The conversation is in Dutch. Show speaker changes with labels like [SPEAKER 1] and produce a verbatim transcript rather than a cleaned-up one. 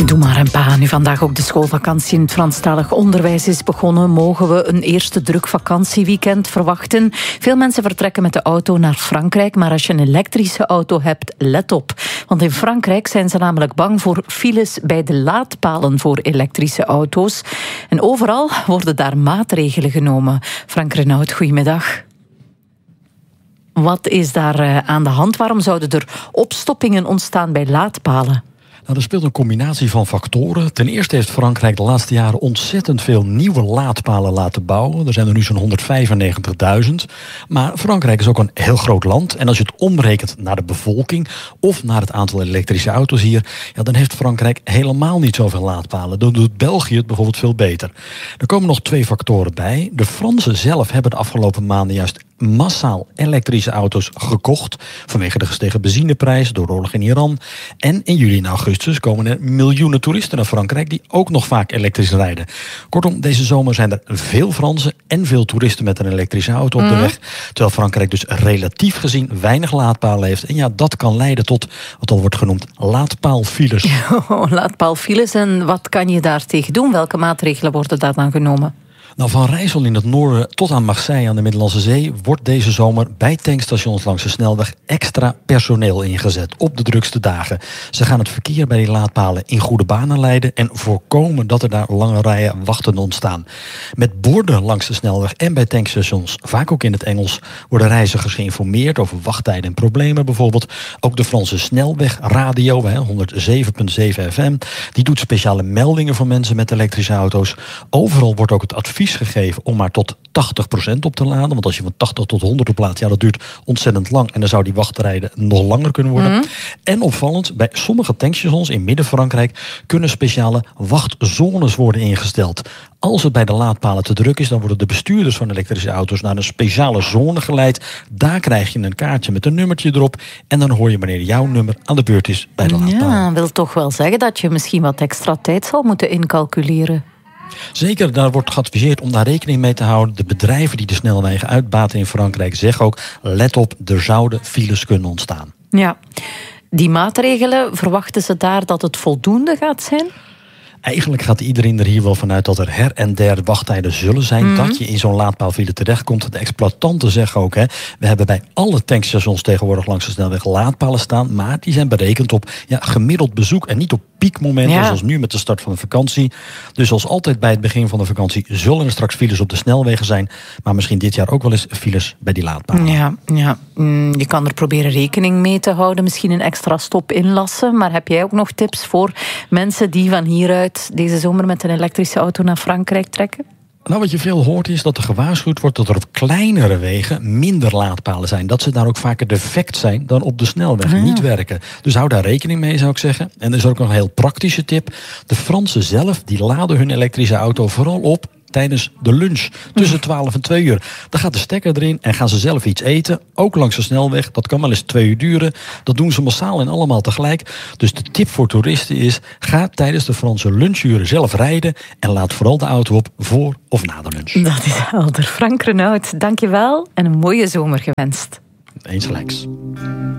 [SPEAKER 1] Doe maar een pa. Nu vandaag ook de schoolvakantie in het Franstalig onderwijs is begonnen, mogen we een eerste druk vakantieweekend verwachten. Veel mensen vertrekken met de auto naar Frankrijk, maar als je een elektrische auto hebt, let op. Want in Frankrijk zijn ze namelijk bang voor files bij de laadpalen voor elektrische auto's. En overal worden daar maatregelen genomen. Frank Renaud, goedemiddag. Wat is daar aan de hand? Waarom zouden er opstoppingen ontstaan bij laadpalen?
[SPEAKER 2] Nou, er speelt een combinatie van factoren. Ten eerste heeft Frankrijk de laatste jaren ontzettend veel nieuwe laadpalen laten bouwen. Er zijn er nu zo'n honderdvijfennegentigduizend. Maar Frankrijk is ook een heel groot land. En als je het omrekent naar de bevolking of naar het aantal elektrische auto's hier, ja, dan heeft Frankrijk helemaal niet zoveel laadpalen. Dan doet België het bijvoorbeeld veel beter. Er komen nog twee factoren bij. De Fransen zelf hebben de afgelopen maanden juist massaal elektrische auto's gekocht vanwege de gestegen benzineprijs door de oorlog in Iran. En in juli en augustus komen er miljoenen toeristen naar Frankrijk die ook nog vaak elektrisch rijden. Kortom, deze zomer zijn er veel Fransen en veel toeristen met een elektrische auto op de weg. Terwijl Frankrijk dus relatief gezien weinig laadpalen heeft. En ja, dat kan leiden tot wat al wordt genoemd laadpaalfiles.
[SPEAKER 1] Oh, laadpaalfiles. En wat kan je daar tegen doen? Welke maatregelen worden daar dan genomen?
[SPEAKER 2] Nou, van Rijssel in het noorden tot aan Marseille aan de Middellandse Zee wordt deze zomer bij tankstations langs de snelweg extra personeel ingezet op de drukste dagen. Ze gaan het verkeer bij die laadpalen in goede banen leiden en voorkomen dat er daar lange rijen wachten ontstaan. Met borden langs de snelweg en bij tankstations, vaak ook in het Engels, worden reizigers geïnformeerd over wachttijden en problemen bijvoorbeeld. Ook de Franse snelwegradio, honderdzeven komma zeven F M, die doet speciale meldingen voor mensen met elektrische auto's. Overal wordt ook het advies gegeven om maar tot tachtig procent op te laden. Want als je van tachtig tot honderd oplaadt, ja, dat duurt ontzettend lang. En dan zou die wachttijden nog langer kunnen worden. Mm-hmm. En opvallend, bij sommige tankstations in Midden-Frankrijk kunnen speciale wachtzones worden ingesteld. Als het bij de laadpalen te druk is, dan worden de bestuurders van elektrische auto's naar een speciale zone geleid. Daar krijg je een kaartje met een nummertje erop. En dan hoor je wanneer jouw nummer aan de beurt is bij de laadpaal.
[SPEAKER 1] Ja, wil toch wel zeggen dat je misschien wat extra tijd zal moeten incalculeren.
[SPEAKER 2] Zeker, daar wordt geadviseerd om daar rekening mee te houden. De bedrijven die de snelwegen uitbaten in Frankrijk zeggen ook, let op, er zouden files kunnen ontstaan.
[SPEAKER 1] Ja, die maatregelen, verwachten ze daar dat het voldoende gaat zijn?
[SPEAKER 2] Eigenlijk gaat iedereen er hier wel vanuit dat er her en der wachttijden zullen zijn. Mm-hmm. Dat je in zo'n laadpaalfile terechtkomt. De exploitanten zeggen ook, hè, we hebben bij alle tankstations tegenwoordig langs de snelweg laadpalen staan. Maar die zijn berekend op ja, gemiddeld bezoek en niet op piekmomenten, ja, zoals nu met de start van de vakantie. Dus zoals altijd bij het begin van de vakantie zullen er straks files op de snelwegen zijn. Maar misschien dit jaar ook wel eens files bij die laadpalen.
[SPEAKER 1] Ja, ja. Je kan er proberen rekening mee te houden. Misschien een extra stop inlassen. Maar heb jij ook nog tips voor mensen die van hieruit deze zomer met een elektrische auto naar Frankrijk trekken?
[SPEAKER 2] Nou, wat je veel hoort is dat er gewaarschuwd wordt dat er op kleinere wegen minder laadpalen zijn. Dat ze daar ook vaker defect zijn dan op de snelweg, ah, niet werken. Dus hou daar rekening mee, zou ik zeggen. En er is ook nog een heel praktische tip. De Fransen zelf, die laden hun elektrische auto vooral op tijdens de lunch, tussen twaalf en twee uur. Dan gaat de stekker erin en gaan ze zelf iets eten. Ook langs de snelweg. Dat kan wel eens twee uur duren. Dat doen ze massaal en allemaal tegelijk. Dus de tip voor toeristen is, ga tijdens de Franse lunchuren zelf rijden en laat vooral de auto op voor of na de lunch.
[SPEAKER 1] Dat is helder. Frank Renaud, dank je wel en een mooie zomer gewenst.
[SPEAKER 2] Eens gelijks.